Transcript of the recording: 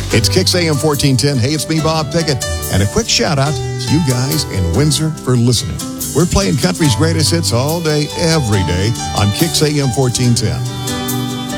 It's Kix AM 1410. Hey, it's me, Bob Pickett. And a quick shout out to you guys in Windsor for listening. We're playing country's greatest hits all day, every day on Kix AM 1410.